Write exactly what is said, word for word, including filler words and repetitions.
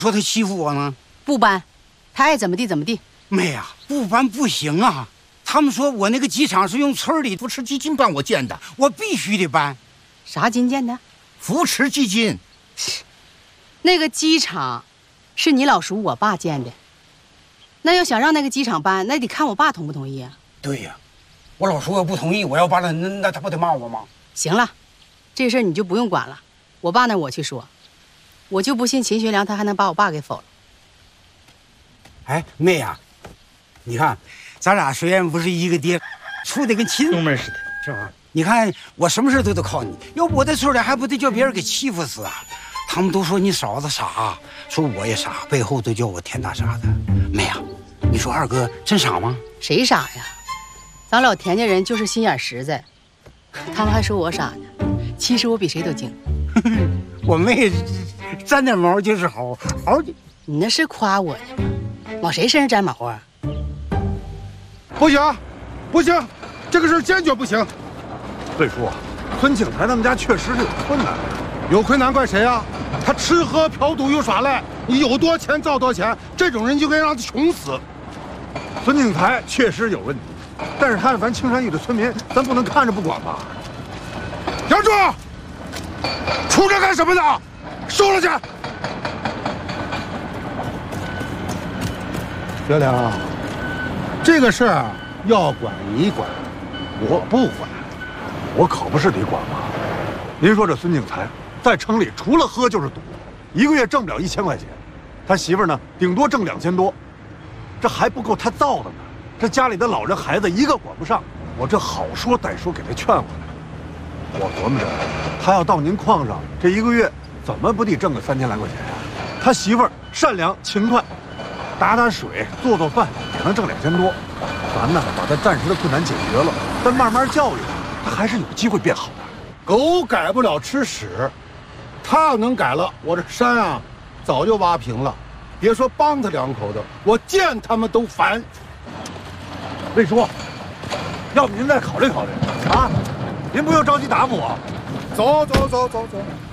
说他欺负我呢？ 不搬，他爱怎么地怎么地。 妹呀，不搬不行啊！他们说我那个机场是用村里扶持基金帮我建的，我必须得搬。 啥金建的？ 扶持基金。 那个机场是你老叔我爸建的，那要想让那个机场搬，那得看我爸同不同意啊。 对呀，我老叔要不同意，我要搬了，那那他不得骂我吗？ 行了，这事儿你就不用管了，我爸那我去说。我就不信秦学良他还能把我爸给否了。 哎，妹呀，你看，咱俩虽然不是一个爹，处得跟亲兄妹似的， 是吧？你看我什么事都得靠你，要不我在村里还不得叫别人给欺负死啊？他们都说你嫂子傻，说我也傻，背后都叫我天大傻子。妹呀，你说二哥真傻吗？ 谁傻呀？咱老田家人就是心眼实在，他们还说我傻呢。其实我比谁都精。 我妹沾点毛就是好，好的。 你那是夸我呢，往谁身上沾毛啊？ 不行，不行，这个事坚决不行。 魏叔，孙庆才他们家确实是有困难， 有困难怪谁啊？他吃喝嫖赌又耍赖，你有多钱造多钱，这种人就该让他穷死。 孙庆才确实有问题，但是他是咱青山峪的村民，咱不能看着不管吧？ 杨柱，出这干什么呢？收了去。学良，这个事儿要管你管，我不管。 我可不是得管吗？您说这孙庆才在城里除了喝就是赌，一个月挣不了一千块钱，他媳妇儿呢顶多挣两千多，这还不够他造的呢。这家里的老人孩子一个管不上，我这好说歹说给他劝回来。我琢磨着，他要到您矿上，这一个月怎么不得挣个三千来块钱呀？他媳妇儿善良勤快，打打水做做饭也能挣两千多。咱呢把他暂时的困难解决了，但慢慢教育他，他还是有机会变好的。 狗改不了吃屎，他要能改了，我这山啊早就挖平了。别说帮他两口子，我见他们都烦。 魏叔，要不您再考虑考虑啊？您不用着急答复我。 走走走走走。